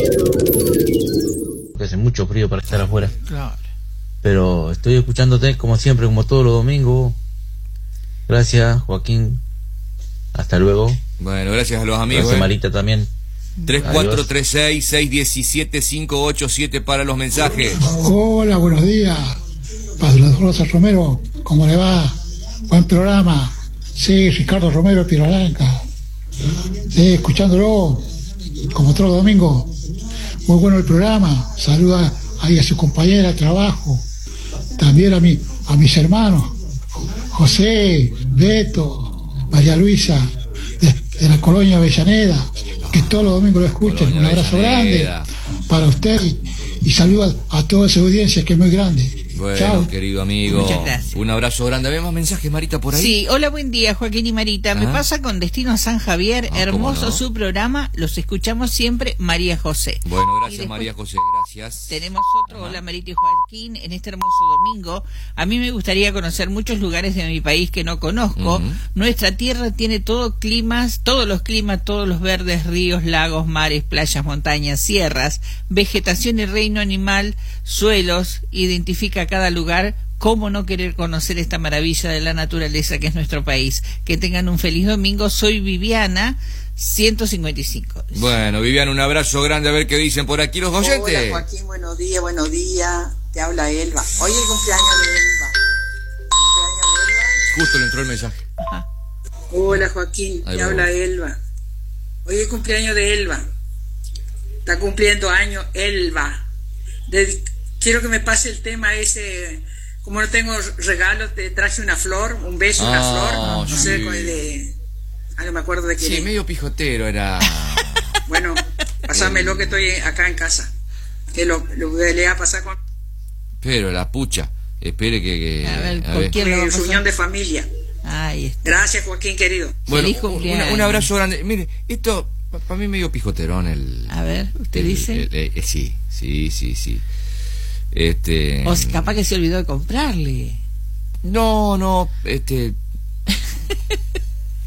Porque hace mucho frío para estar afuera. Claro. Pero estoy escuchándote como siempre, como todos los domingos. Gracias, Joaquín. Hasta luego. Bueno, gracias a los amigos. Gracias, Marita, también. 3436-617-587 para los mensajes. Hola, buenos días. Padre Rosa Romero, ¿cómo le va? Buen programa. Sí, Ricardo Romero, Piedra Blanca. Escuchándolo, como todos los domingos. Muy bueno el programa. Saluda ahí a su compañera de trabajo. También a mis hermanos, José, Beto, María Luisa, de la colonia Avellaneda, que todos los domingos lo escuchan. Un abrazo grande para usted y saludos a toda esa audiencia que es muy grande. Bueno, chao, querido amigo. Muchas gracias. Un abrazo grande. ¿Había más mensajes, Marita, por ahí? Sí, hola, buen día, Joaquín y Marita. Me pasa con Destino a San Javier, hermoso su programa, los escuchamos siempre, María José. Bueno, gracias, María José, gracias. Tenemos otro, hola Marita y Joaquín, en este hermoso domingo. A mí me gustaría conocer muchos lugares de mi país que no conozco. Nuestra tierra tiene todos los climas, todos los verdes, ríos, lagos, mares, playas, montañas, sierras, vegetación y reino animal, suelos, identifica cada lugar. ¿Cómo no querer conocer esta maravilla de la naturaleza que es nuestro país? Que tengan un feliz domingo. Soy Viviana, 155. Bueno, Viviana, un abrazo grande. A ver qué dicen por aquí los oyentes. Hola, Joaquín, buenos días, buenos días. Te habla Elba. Hoy es el cumpleaños de Elba. Justo le entró el mensaje. Ajá. Hola, Joaquín, Ahí te va. habla Elba. Hoy es el cumpleaños de Elba. Está cumpliendo años Elba. Quiero que me pase el tema ese. Como no tengo regalos, te traje una flor, un beso, una flor. No sí. sé, no me acuerdo de qué. Sí, medio pijotero era. Bueno, pásamelo que estoy acá en casa. Que lo le va a pasar con Pero la pucha. Espere que A ver, ¿por quién lo va a pasar? reunión de familia. Ahí está. Gracias, Joaquín, querido. Bueno, Feliz cumpleaños. un abrazo grande. Mire, esto para mí medio pijoterón el. A ver, ¿usted dice? Sí. O si capaz que se olvidó de comprarle. No,